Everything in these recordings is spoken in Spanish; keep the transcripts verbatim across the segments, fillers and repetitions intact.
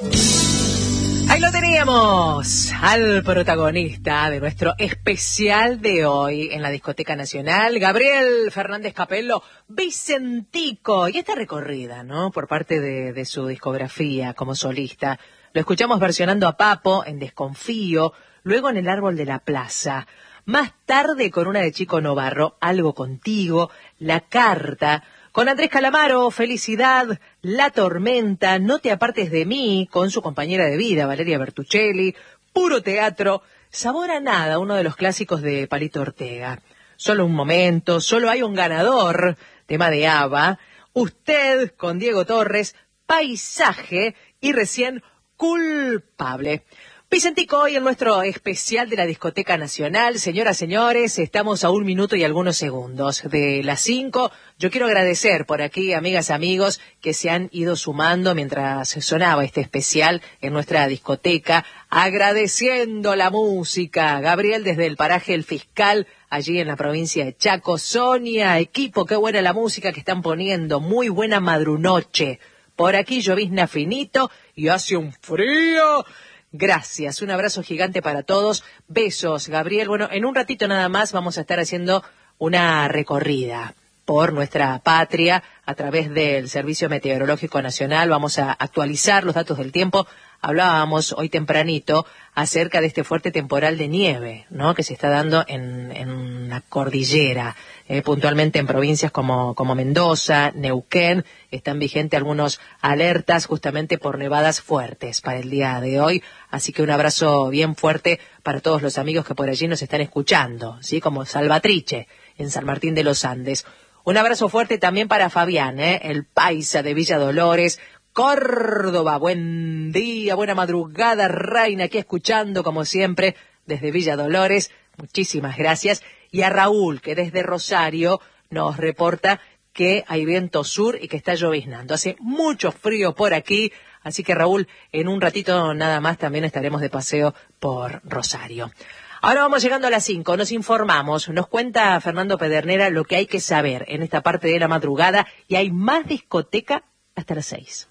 Ahí lo teníamos, al protagonista de nuestro especial de hoy en la Discoteca Nacional, Gabriel Fernández Capello, Vicentico, y esta recorrida, ¿no?, por parte de, de su discografía como solista. Lo escuchamos versionando a Papo en Desconfío, luego en El Árbol de la Plaza, más tarde con una de Chico Novarro, Algo Contigo, La Carta, con Andrés Calamaro, Felicidad, La Tormenta, No te apartes de mí, con su compañera de vida, Valeria Bertuccelli, Puro Teatro, Sabor a Nada, uno de los clásicos de Palito Ortega, Solo un Momento, Solo hay un ganador, tema de ABBA, Usted, con Diego Torres, Paisaje y recién Culpable. Vicentico, hoy en nuestro especial de la Discoteca Nacional. Señoras, señores, estamos a un minuto y algunos segundos de las cinco. Yo quiero agradecer por aquí, amigas, amigos, que se han ido sumando mientras sonaba este especial en nuestra discoteca, agradeciendo la música. Gabriel desde el paraje El Fiscal, allí en la provincia de Chaco. Sonia, equipo, qué buena la música que están poniendo, muy buena madrunoche. Por aquí llovizna finito y hace un frío. Gracias, un abrazo gigante para todos. Besos, Gabriel. Bueno, en un ratito nada más vamos a estar haciendo una recorrida por nuestra patria a través del Servicio Meteorológico Nacional. Vamos a actualizar los datos del tiempo. Hablábamos hoy tempranito acerca de este fuerte temporal de nieve, ¿no?, que se está dando en, en la cordillera, eh, puntualmente en provincias como, como Mendoza, Neuquén. Están vigentes algunos alertas justamente por nevadas fuertes para el día de hoy. Así que un abrazo bien fuerte para todos los amigos que por allí nos están escuchando, ¿sí?, como Salvatriche en San Martín de los Andes. Un abrazo fuerte también para Fabián, ¿eh?, el paisa de Villa Dolores, Córdoba. Buen día, buena madrugada, Reina, aquí escuchando como siempre desde Villa Dolores. Muchísimas gracias. Y a Raúl, que desde Rosario nos reporta que hay viento sur y que está lloviznando. Hace mucho frío por aquí, así que Raúl, en un ratito nada más también estaremos de paseo por Rosario. Ahora vamos llegando a las cinco, nos informamos, nos cuenta Fernando Pedernera lo que hay que saber en esta parte de la madrugada y hay más discoteca hasta las seis.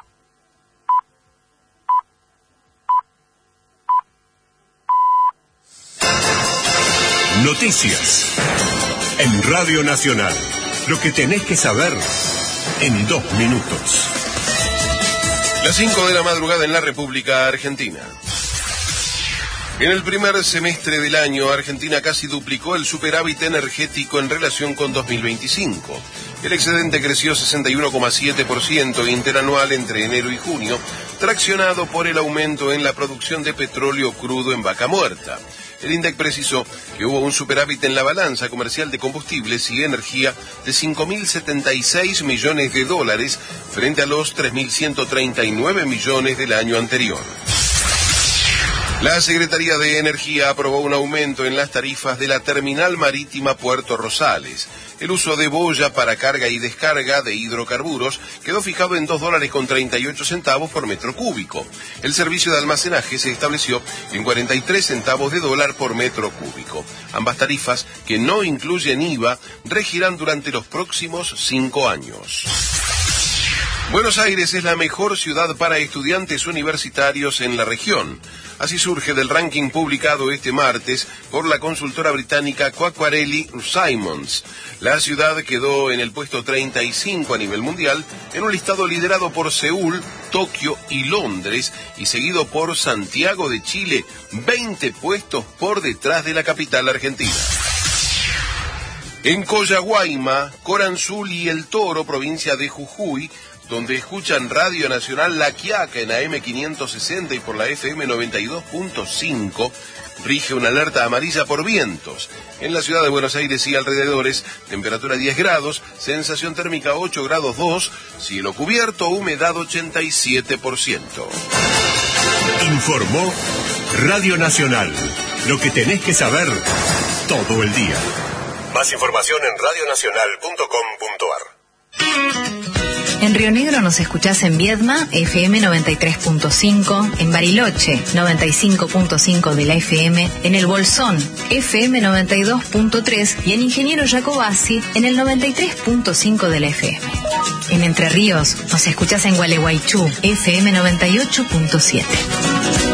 Noticias en Radio Nacional. Lo que tenés que saber en dos minutos. Las cinco de la madrugada en la República Argentina. En el primer semestre del año, Argentina casi duplicó el superávit energético en relación con dos mil veinticinco. El excedente creció sesenta y uno coma siete por ciento interanual entre enero y junio, traccionado por el aumento en la producción de petróleo crudo en Vaca Muerta. El INDEC precisó que hubo un superávit en la balanza comercial de combustibles y energía de cinco mil setenta y seis millones de dólares frente a los tres mil ciento treinta y nueve millones del año anterior. La Secretaría de Energía aprobó un aumento en las tarifas de la terminal marítima Puerto Rosales. El uso de boya para carga y descarga de hidrocarburos quedó fijado en dos dólares con treinta y ocho centavos por metro cúbico. El servicio de almacenaje se estableció en cuarenta y tres centavos de dólar por metro cúbico. Ambas tarifas, que no incluyen I V A, regirán durante los próximos cinco años. Buenos Aires es la mejor ciudad para estudiantes universitarios en la región. Así surge del ranking publicado este martes por la consultora británica Quacquarelli Simons. La ciudad quedó en el puesto treinta y cinco a nivel mundial, en un listado liderado por Seúl, Tokio y Londres, y seguido por Santiago de Chile, veinte puestos por detrás de la capital argentina. En Coyahuayma, Coranzul y El Toro, provincia de Jujuy, donde escuchan Radio Nacional La Quiaca en A M quinientos sesenta y por la F M noventa y dos punto cinco, rige una alerta amarilla por vientos. En la ciudad de Buenos Aires y alrededores, temperatura diez grados, sensación térmica ocho grados dos, cielo cubierto, humedad ochenta y siete por ciento. Informó Radio Nacional. Lo que tenés que saber todo el día. Más información en radio nacional punto com punto a r. En Río Negro nos escuchás en Viedma, F M noventa y tres punto cinco, en Bariloche, noventa y cinco punto cinco de la F M, en El Bolsón, F M noventa y dos punto tres y en Ingeniero Jacobasi, en el noventa y tres punto cinco de la F M. En Entre Ríos nos escuchás en Gualeguaychú, F M noventa y ocho punto siete.